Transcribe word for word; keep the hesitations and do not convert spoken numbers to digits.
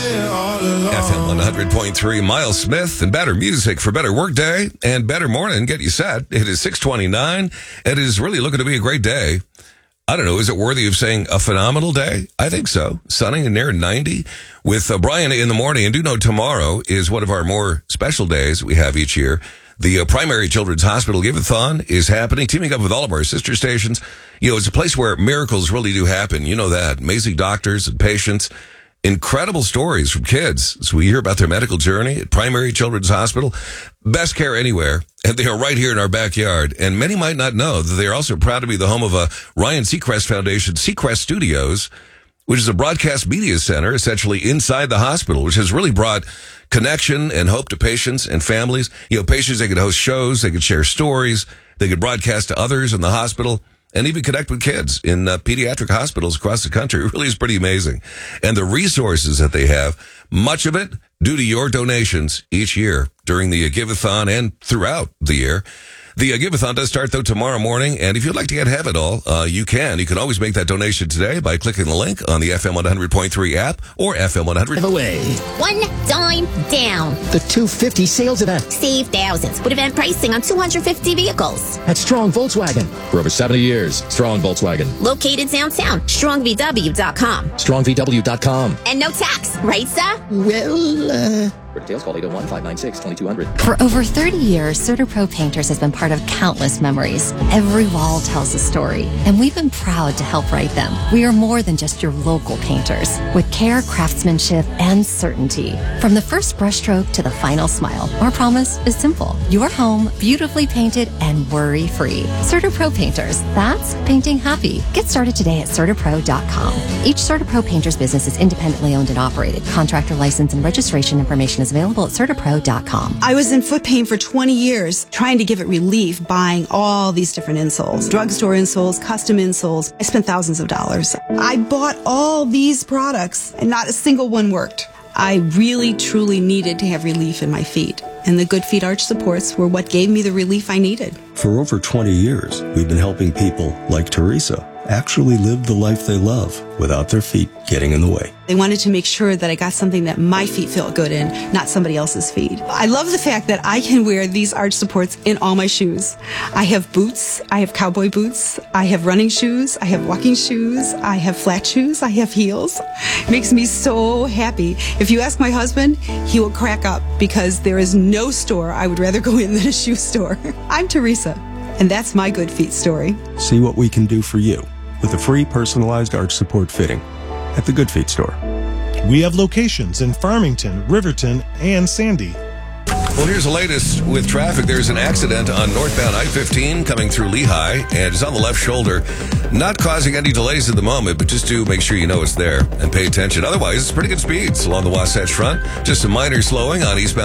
F M one hundred point three, Miles Smith, and better music for better workday and better morning. Get you set. It is six twenty-nine. It is really looking to be a great day. I don't know, is it worthy of saying a phenomenal day? I think so. Sunny and near ninety with uh, Brian in the morning. And do know tomorrow is one of our more special days we have each year. The uh, Primary Children's Hospital Give-a-thon is happening, teaming up with all of our sister stations. You know, it's a place where miracles really do happen. You know that. Amazing doctors and patients. Incredible stories from kids. So we hear about their medical journey at Primary Children's Hospital. Best care anywhere. And they are right here in our backyard. And many might not know that they are also proud to be the home of a Ryan Seacrest Foundation, Seacrest Studios, which is a broadcast media center essentially inside the hospital, which has really brought connection and hope to patients and families. You know, patients, they could host shows, they could share stories, they could broadcast to others in the hospital, and even connect with kids in uh, pediatric hospitals across the country. It really is pretty amazing. And the resources that they have, much of it due to your donations each year during the uh, Give-a-thon and throughout the year. The uh, Give-a-thon does start, though, tomorrow morning. And if you'd like to get have it all, uh, you can. You can always make that donation today by clicking the link on the F M one hundred point three app or F M one hundred. Giveaway. One dime down. The two fifty sales event. Save thousands with event pricing on two hundred fifty vehicles. At Strong Volkswagen. For over seventy years, Strong Volkswagen. Located downtown. strong v w dot com. strong v w dot com. And no tax, right, sir? Well, uh... For details, call eight oh one, five nine six, two two zero zero. For over thirty years, CertaPro Painters has been part of countless memories. Every wall tells a story, and we've been proud to help write them. We are more than just your local painters, with care, craftsmanship, and certainty. From the first brushstroke to the final smile, our promise is simple. Your home, beautifully painted and worry-free. CertaPro Painters, that's painting happy. Get started today at CertaPro dot com. Each CertaPro Painters business is independently owned and operated. Contractor license and registration information is available at CertaPro dot com. I was in foot pain for twenty years, trying to give it relief, buying all these different insoles. Drugstore insoles, custom insoles. I spent thousands of dollars. I bought all these products, and not a single one worked. I really, truly needed to have relief in my feet, and the Good Feet Arch supports were what gave me the relief I needed. For over twenty years, we've been helping people like Teresa actually live the life they love without their feet getting in the way. They wanted to make sure that I got something that my feet felt good in, not somebody else's feet. I love the fact that I can wear these arch supports in all my shoes. I have boots, I have cowboy boots, I have running shoes, I have walking shoes, I have flat shoes, I have heels. It makes me so happy. If you ask my husband, he will crack up because there is no store I would rather go in than a shoe store. I'm Teresa, and that's my Good Feet story. See what we can do for you with a free personalized arch support fitting at the Good Feet store. We have locations in Farmington, Riverton, and Sandy. Well, here's the latest with traffic. There's an accident on northbound I fifteen coming through Lehigh, and it's on the left shoulder. Not causing any delays at the moment, but just do make sure you know it's there and pay attention. Otherwise, it's pretty good speeds along the Wasatch Front. Just some minor slowing on eastbound